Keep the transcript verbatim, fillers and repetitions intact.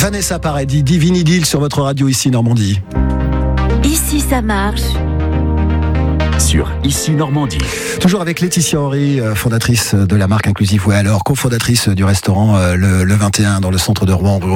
Vanessa Paradis, Divine Idylle sur votre radio ici Normandie. Ici ça marche. Sur Ici Normandie. Toujours avec Laetitia Henry, fondatrice de la marque inclusive Ouais Alors, cofondatrice du restaurant le, le vingt et un dans le centre de Rouen.